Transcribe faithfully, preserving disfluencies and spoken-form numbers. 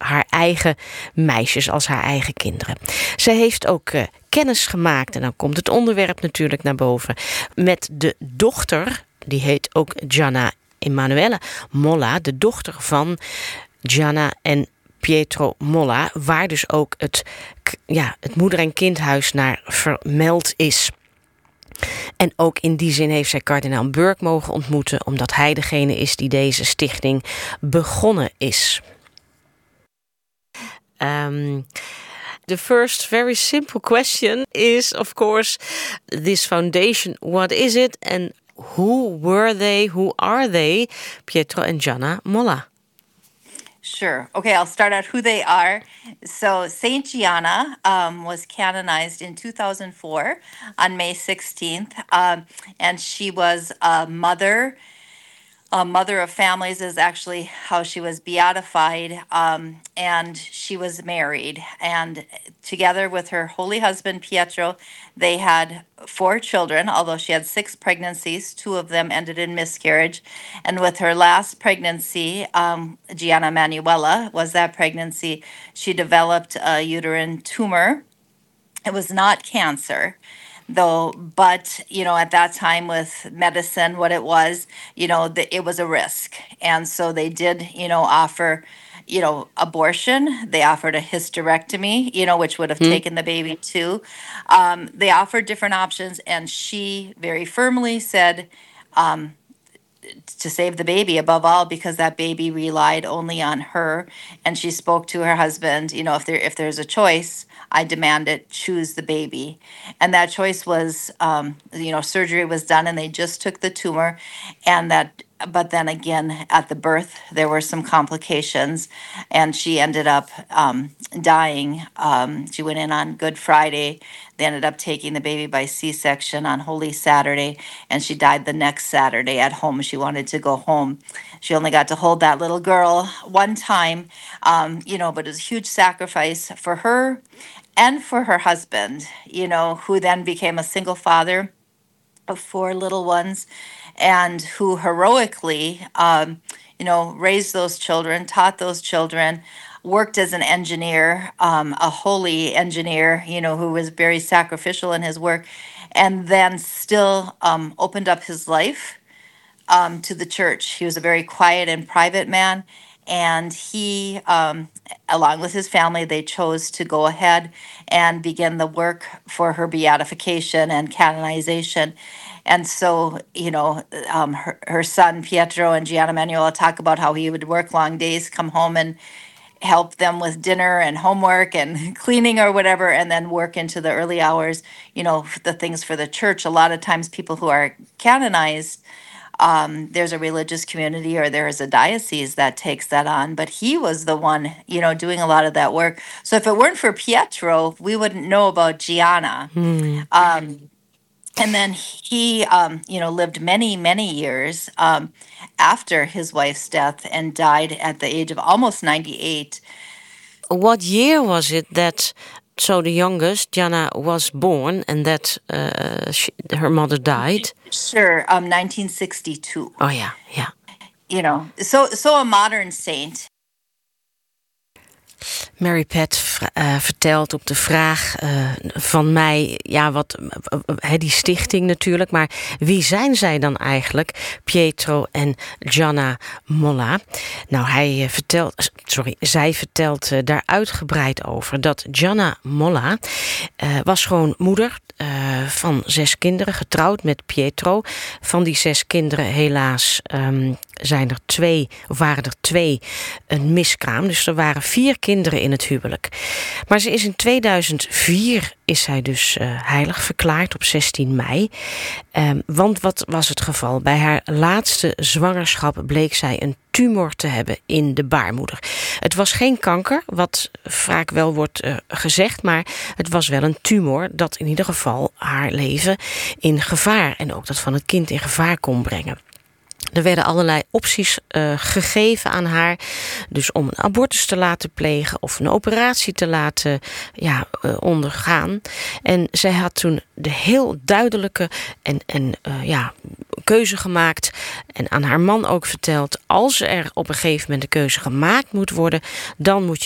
haar eigen meisjes als haar eigen kinderen. Ze heeft ook uh, kennis gemaakt, en dan komt het onderwerp natuurlijk naar boven, met de dochter, die heet ook Gianna Emanuele Molla, de dochter van Gianna en Pietro Molla, waar dus ook het, ja, het moeder- en kindhuis naar vermeld is. En ook in die zin heeft zij kardinaal Burke mogen ontmoeten, omdat hij degene is die deze stichting begonnen is. Um, the first very simple question is, of course, this foundation, what is it and who were they, who are they, Pietro and Gianna Molla? Sure. Okay, I'll start out who they are. So Saint Gianna um, was canonized in two thousand four on May sixteenth, um, and she was a mother. A mother of families is actually how she was beatified, um, and she was married. And together with her holy husband, Pietro, they had four children, although she had six pregnancies. Two of them ended in miscarriage. And with her last pregnancy, um, Gianna Emanuela was that pregnancy, she developed a uterine tumor. It was not cancer, though, but, you know, at that time with medicine, what it was, you know, the, it was a risk. And so they did, you know, offer, you know, abortion. They offered a hysterectomy, you know, which would have mm. taken the baby too. Um, they offered different options, and she very firmly said, um, to save the baby above all, because that baby relied only on her. And she spoke to her husband, you know, if there if there's a choice, I demand it, choose the baby. And that choice was, um, you know, surgery was done and they just took the tumor. And that, but then again, at the birth, there were some complications and she ended up um, dying. Um, she went in on Good Friday. They ended up taking the baby by C-section on Holy Saturday, and she died the next Saturday at home. She wanted to go home. She only got to hold that little girl one time, um, you know, but it was a huge sacrifice for her and for her husband, you know, who then became a single father of four little ones, and who heroically, um, you know, raised those children, taught those children, worked as an engineer, um, a holy engineer, you know, who was very sacrificial in his work, and then still um, opened up his life um, to the church. He was a very quiet and private man, and he, um, along with his family, they chose to go ahead and begin the work for her beatification and canonization. And so, you know, um, her, her son, Pietro, and Gianna Emanuela talk about how he would work long days, come home and help them with dinner and homework and cleaning or whatever, and then work into the early hours, you know, the things for the church. A lot of times people who are canonized, um, there's a religious community or there is a diocese that takes that on, but he was the one, you know, doing a lot of that work. So if it weren't for Pietro, we wouldn't know about Gianna. Hmm. Um, And then he, um, you know, lived many, many years um, after his wife's death and died at the age of almost ninety-eight. What year was it that, so the youngest, Gianna, was born and that uh, she, her mother died? Sure, um, nineteen sixty-two. Oh ja, ja. You know, so, so a modern saint. Mary Pat uh, vertelt op de vraag uh, van mij, ja, wat uh, die stichting natuurlijk, maar wie zijn zij dan eigenlijk, Pietro en Gianna Molla? Nou, hij uh, vertelt, sorry, zij vertelt uh, daar uitgebreid over dat Gianna Molla uh, was gewoon moeder uh, van zes kinderen, getrouwd met Pietro. Van die zes kinderen helaas um, zijn er twee, of waren er twee een miskraam. Dus er waren vier kinderen in het huwelijk. Maar ze is in tweeduizend vier is zij dus uh, heilig verklaard op zestien mei. Um, want wat was het geval? Bij haar laatste zwangerschap bleek zij een tumor te hebben in de baarmoeder. Het was geen kanker, wat vaak wel wordt uh, gezegd, maar het was wel een tumor dat in ieder geval haar leven in gevaar en ook dat van het kind in gevaar kon brengen. Er werden allerlei opties uh, gegeven aan haar. Dus om een abortus te laten plegen of een operatie te laten ja, uh, ondergaan. En zij had toen de heel duidelijke en, en, uh, ja, keuze gemaakt. En aan haar man ook verteld, als er op een gegeven moment een keuze gemaakt moet worden, dan moet je